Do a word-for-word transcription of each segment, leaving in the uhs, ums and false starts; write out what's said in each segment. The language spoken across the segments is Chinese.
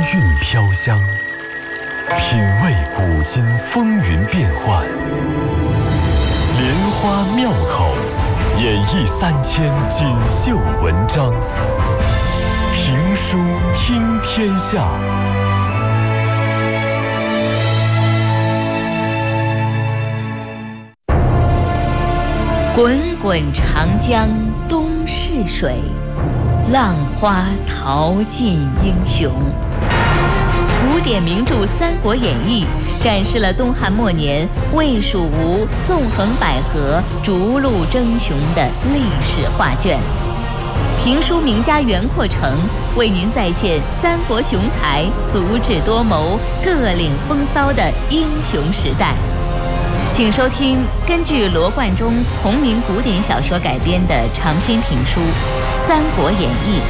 韵飘香，品味古今风云变幻，莲花庙口演绎三千锦绣文章，评书听天下。 滚滚长江东逝水，浪花淘尽英雄。古典名著《三国演义》展示了东汉末年魏蜀吴纵横捭阖、逐鹿争雄的历史画卷。评书名家袁阔成为您再现三国雄才足智多谋、各领风骚的英雄时代。请收听根据罗贯中同名古典小说改编的长篇评书《三国演义》。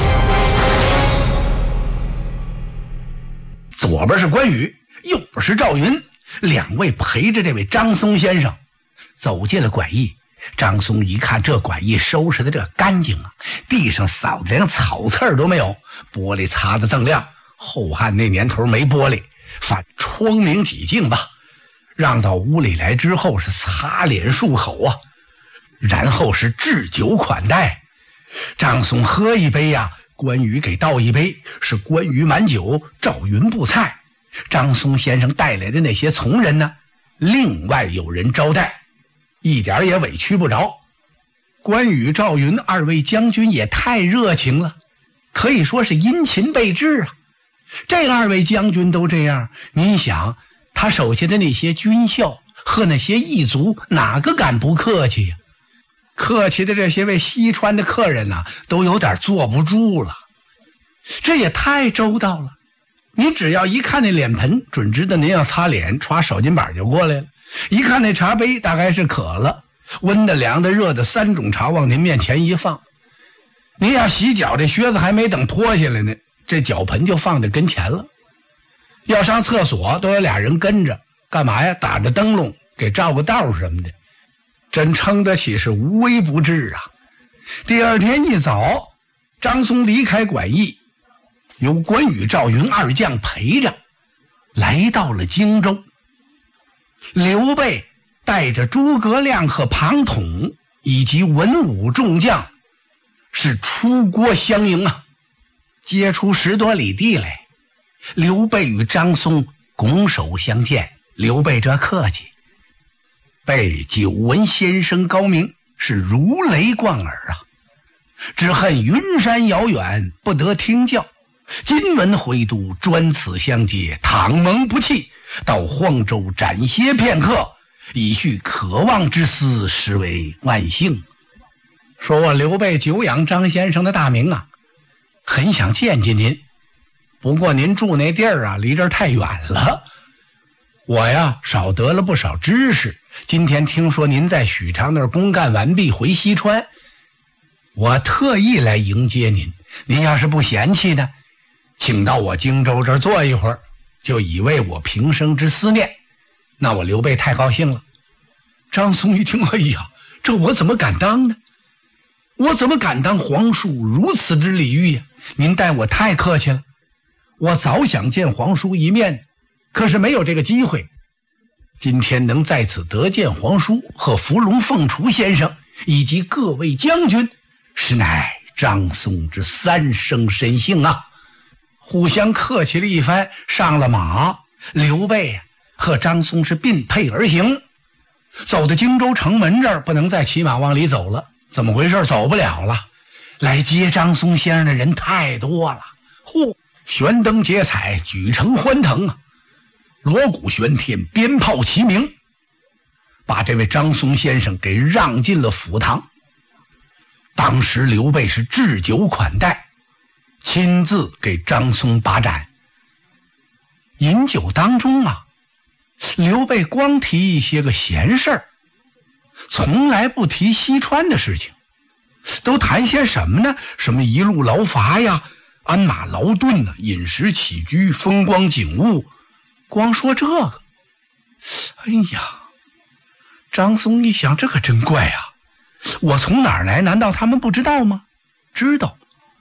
左边是关羽，右边是赵云，两位陪着这位张松先生走进了馆驿。张松一看这馆驿收拾的这干净啊，地上扫的连草刺儿都没有，玻璃擦得锃亮。后汉那年头没玻璃，反窗明几净吧。让到屋里来之后是擦脸漱口啊，然后是置酒款待。张松喝一杯呀、啊，关羽给倒一杯，是关羽满酒，赵云不菜。张松先生带来的那些从人呢，另外有人招待，一点也委屈不着。关羽、赵云二位将军也太热情了，可以说是殷勤备至啊。这二位将军都这样，您想他手下的那些军校和那些异族，哪个敢不客气呀？客气的这些位西川的客人啊，都有点坐不住了。这也太周到了，你只要一看那脸盆，准知道您要擦脸，歘手巾板就过来了。一看那茶杯，大概是渴了，温的、凉的、热的三种茶往您面前一放。您要洗脚，这靴子还没等脱下来呢，这脚盆就放在跟前了。要上厕所都有俩人跟着，干嘛呀？打着灯笼给照个道什么的，真称得起是无微不至啊。第二天一早，张松离开馆驿，由关羽、赵云二将陪着来到了荆州。刘备带着诸葛亮和庞统以及文武众将是出郭相迎啊。接出十多里地来，刘备与张松拱手相见。刘备这客气，备久闻先生高明，是如雷贯耳啊。只恨云山遥远，不得听教。今闻回都，专此相接，倘蒙不弃，到黄州暂歇片刻，以叙渴望之思，实为万幸。说我刘备久仰张先生的大名啊，很想见见您，不过您住那地儿啊，离这儿太远了。我呀，少得了不少知识。今天听说您在许昌那儿公干完毕，回西川，我特意来迎接您。您要是不嫌弃呢，请到我荆州这儿坐一会儿，就以慰我平生之思念。那我刘备太高兴了。张松一听，哎呀，这我怎么敢当呢？我怎么敢当皇叔如此之礼遇呀？您待我太客气了，我早想见皇叔一面，可是没有这个机会。今天能在此得见皇叔和伏龙凤雏先生以及各位将军，实乃张松之三生深幸啊。互相客气了一番，上了马，刘备和张松是并辔而行。走到荆州城门这儿，不能再骑马往里走了。怎么回事？走不了了。来接张松先生的人太多了，嚯，悬灯结彩，举城欢腾啊，锣鼓喧天，鞭炮齐鸣，把这位张松先生给让进了府堂。当时刘备是置酒款待，亲自给张松把盏。饮酒当中啊，刘备光提一些个闲事儿，从来不提西川的事情。都谈些什么呢？什么一路劳乏呀，鞍马劳顿啊，饮食起居，风光景物，光说这个。哎呀，张松一想，这可真怪啊，我从哪儿来？难道他们不知道吗？知道。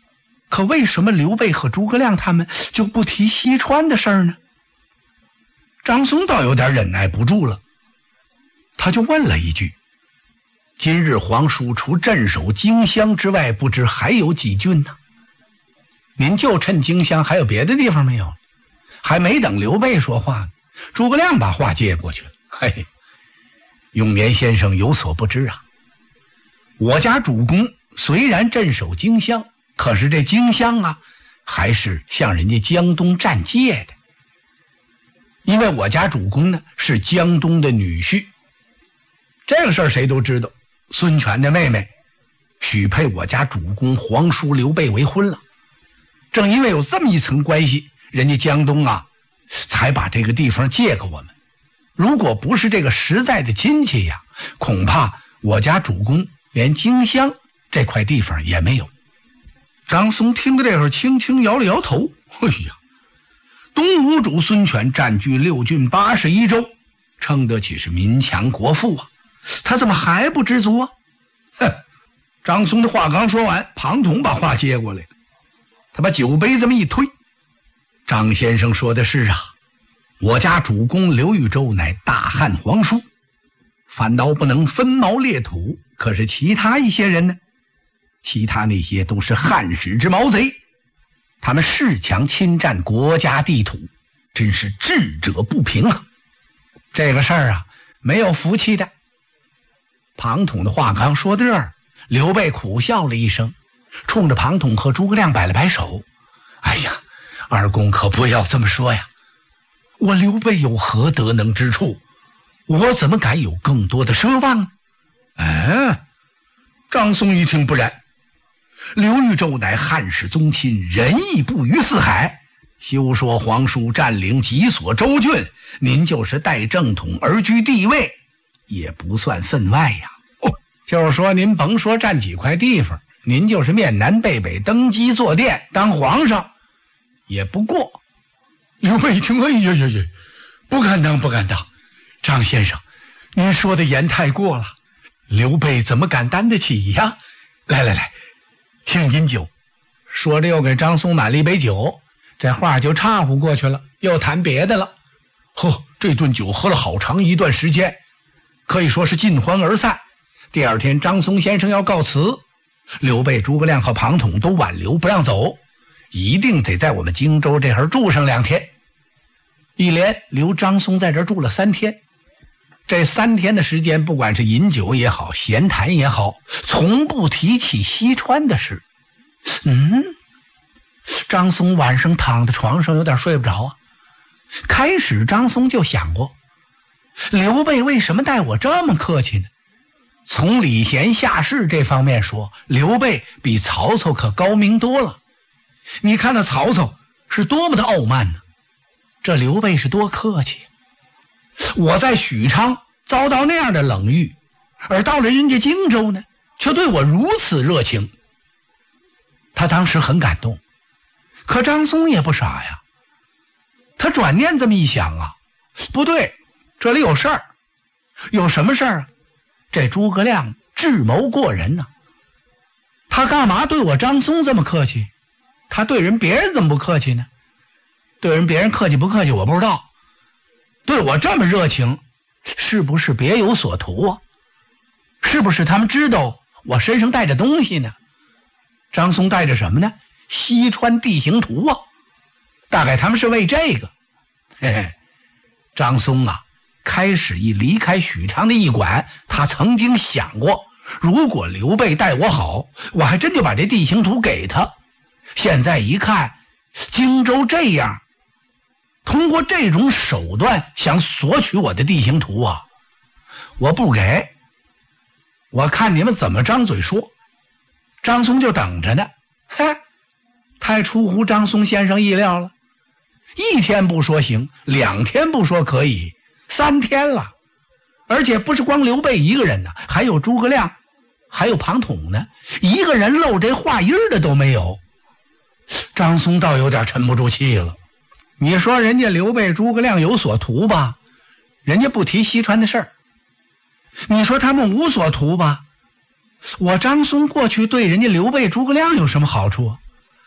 可为什么刘备和诸葛亮他们就不提西川的事儿呢？张松倒有点忍耐不住了，他就问了一句：今日皇叔除镇守荆襄之外，不知还有几郡呢？您就趁荆襄，还有别的地方没有？还没等刘备说话呢，诸葛亮把话接过去了。嘿嘿，永年先生有所不知啊，我家主公虽然镇守荆襄，可是这荆襄啊，还是向人家江东占界的。因为我家主公呢是江东的女婿，这个事儿谁都知道，孙权的妹妹许配我家主公皇叔刘备为婚了。正因为有这么一层关系，人家江东啊才把这个地方借给我们。如果不是这个实在的亲戚呀，恐怕我家主公连荆襄这块地方也没有。张松听到这会儿，轻轻摇了摇头。哎呀，东吴主孙权占据六郡八十一州，称得起是民强国富啊，他怎么还不知足啊？哼！张松的话刚说完，庞统把话接过来了，他把酒杯这么一推：张先生说的是啊，我家主公刘豫州乃大汉皇叔，反倒不能分毛裂土，可是其他一些人呢？其他那些都是汉室之毛贼，他们恃强侵占国家地土，真是智者不平啊！这个事儿啊，没有福气的。庞统的话刚说到这儿，刘备苦笑了一声，冲着庞统和诸葛亮摆了摆手：哎呀，二公可不要这么说呀，我刘备有何德能之处，我怎么敢有更多的奢望呢？哎，张松一听不然，刘豫州乃汉室宗亲，仁义布于四海，休说皇叔占领几所州郡，您就是代正统而居地位，也不算分外呀。哦，就是说您甭说占几块地方，您就是面南背北登基坐殿当皇上也不过。刘备一听，哎呀呀呀，不敢当不敢当，张先生您说的言太过了，刘备怎么敢担得起呀？来来来，请饮酒。说着又给张松满了一杯酒，这话就岔乎过去了，又谈别的了。呵，这顿酒喝了好长一段时间，可以说是尽欢而散。第二天张松先生要告辞，刘备、诸葛亮和庞统都挽留不让走，一定得在我们荆州这儿住上两天。一连留张松在这儿住了三天。这三天的时间，不管是饮酒也好，闲谈也好，从不提起西川的事。嗯，张松晚上躺在床上有点睡不着啊。开始张松就想过，刘备为什么待我这么客气呢？从礼贤下士这方面说，刘备比曹操可高明多了。你看那曹操是多么的傲慢呢，这刘备是多客气。我在许昌遭到那样的冷遇，而到了人家荆州呢，却对我如此热情。他当时很感动。可张松也不傻呀，他转念这么一想啊，不对，这里有事儿。有什么事儿啊？这诸葛亮智谋过人呢、啊，他干嘛对我张松这么客气？他对人别人怎么不客气呢？对人别人客气不客气我不知道，对我这么热情，是不是别有所图啊？是不是他们知道我身上带着东西呢？张松带着什么呢？西川地形图啊，大概他们是为这个。嘿嘿，张松啊，开始一离开许昌的驿馆，他曾经想过，如果刘备待我好，我还真就把这地形图给他。现在一看，荆州这样，通过这种手段想索取我的地形图啊，我不给，我看你们怎么张嘴说。张松就等着呢，嘿，太出乎张松先生意料了。一天不说行，两天不说可以，三天了，而且不是光刘备一个人呢，还有诸葛亮，还有庞统呢，一个人露这话音的都没有。张松倒有点沉不住气了。你说人家刘备、诸葛亮有所图吧，人家不提西川的事儿。你说他们无所图吧，我张松过去对人家刘备、诸葛亮有什么好处？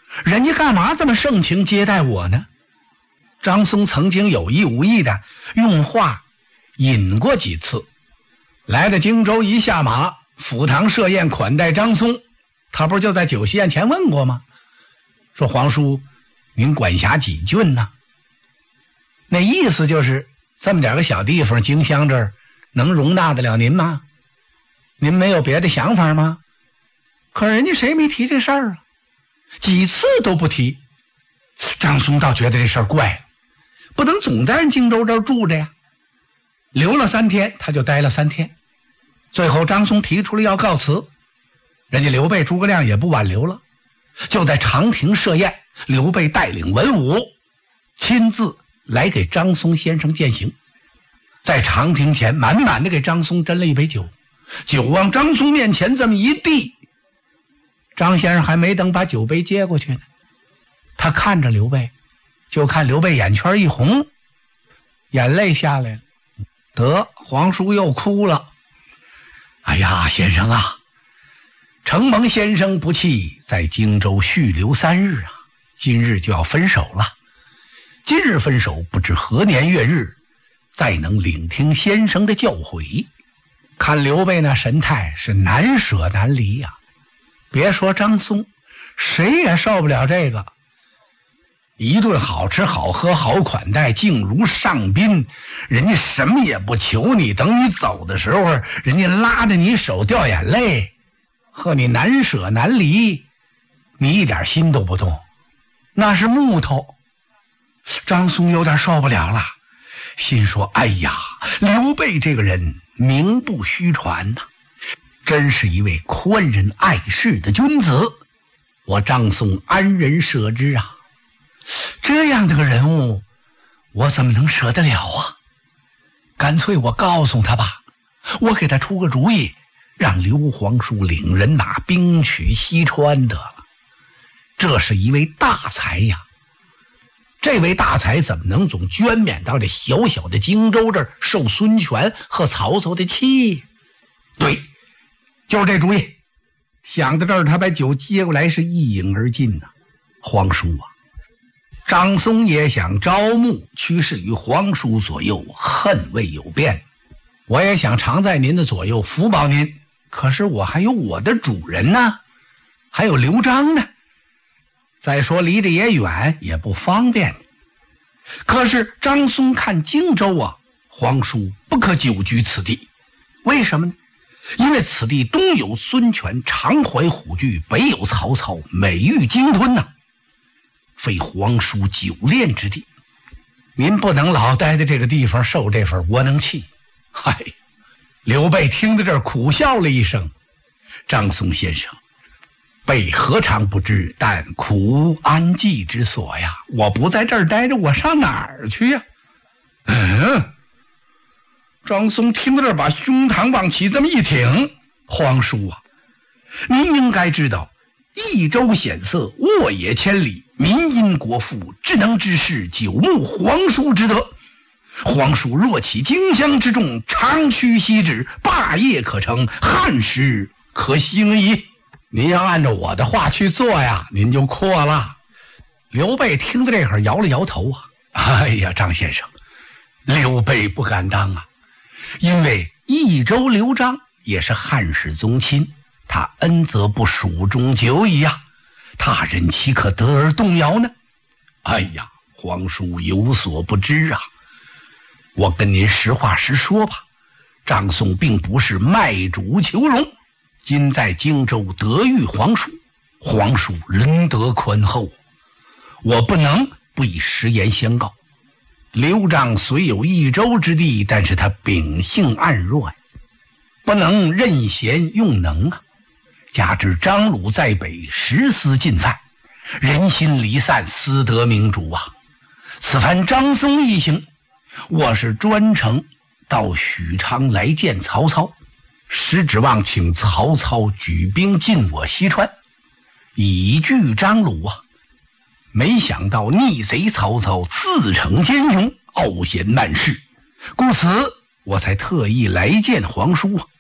人家干嘛这么盛情接待我呢？张松曾经有意无意的用话引过几次。来到荆州一下马，府堂设宴款待张松，他不是就在酒席宴前问过吗？说皇叔，您管辖几郡呢？那意思就是这么点个小地方，荆襄这儿能容纳得了您吗？您没有别的想法吗？可人家谁没提这事儿啊？几次都不提。张松倒觉得这事儿怪了，不能总在人荆州这儿住着呀。留了三天，他就待了三天。最后张松提出了要告辞，人家刘备诸葛亮也不挽留了，就在长亭设宴，刘备带领文武亲自来给张松先生饯行，在长亭前满满的给张松斟了一杯酒，酒往张松面前这么一递，张先生还没等把酒杯接过去呢，他看着刘备，就看刘备眼圈一红，眼泪下来了。得，皇叔又哭了。哎呀，先生啊，承蒙先生不弃，在荆州续留三日啊，今日就要分手了。今日分手，不知何年月日再能领听先生的教诲。看刘备那神态是难舍难离呀、啊。别说张松，谁也受不了这个。一顿好吃好喝好款待，竟如上宾，人家什么也不求你，等你走的时候，人家拉着你手掉眼泪，和你难舍难离，你一点心都不动，那是木头。张松有点受不了了，心说，哎呀，刘备这个人名不虚传呐、啊，真是一位宽仁爱士的君子，我张松安人舍之啊。这样的个人物，我怎么能舍得了啊？干脆我告诉他吧，我给他出个主意，让刘皇叔领人马兵取西川得了。这是一位大才呀，这位大才怎么能总捐免到这小小的荆州这儿受孙权和曹操的气？对，就是这主意。想到这儿，他把酒接过来，是一饮而尽呐、啊。皇叔啊，张松也想招募驱使于皇叔左右，恨未有变。我也想常在您的左右辅保您，可是我还有我的主人呢，还有刘璋呢。再说离着也远，也不方便。可是张松看荆州啊，皇叔不可久居此地。为什么呢？因为此地东有孙权常怀虎踞，北有曹操美玉鲸吞呐、啊，非皇叔久恋之地。您不能老待在这个地方受这份窝囊气。嗨，刘备听到这儿苦笑了一声。张松先生，备何尝不知，但苦无安寄之所呀。我不在这儿待着，我上哪儿去呀？嗯。张松听到这儿，把胸膛往起这么一挺。皇叔啊，您应该知道，益州险塞，沃野千里，民因国富，智能之士，久慕皇叔之德。皇叔若起荆襄之众，长驱西止，霸业可成，汉时可兴矣。您要按照我的话去做呀，您就阔了。刘备听到这会儿摇了摇头啊，哎呀，张先生，刘备不敢当啊。因为益州刘璋也是汉室宗亲，他恩泽不蜀中久矣呀，他人岂可得而动摇呢？哎呀，皇叔有所不知啊，我跟您实话实说吧，张松并不是卖主求荣，今在荆州得遇皇叔，皇叔仁德宽厚，我不能不以实言相告。刘璋虽有益州之地，但是他秉性暗弱呀，不能任贤用能啊。加之张鲁在北，时思进犯，人心离散，私得明主啊。此番张松一行，我是专程到许昌来见曹操，实指望请曹操举兵进我西川，以拒张鲁啊。没想到逆贼曹操自逞奸雄，傲贤慢事，故此我才特意来见皇叔啊。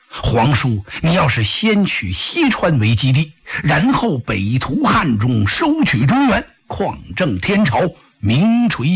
皇叔，你要是先取西川为基地，然后北屠汉中，收取中原，匡正天朝，名垂